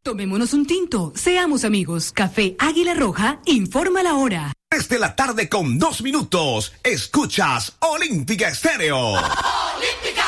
Tomémonos un tinto, seamos amigos. Café Águila Roja informa la hora. Desde la tarde con 2 minutos, escuchas Olímpica Estéreo. ¡Olímpica!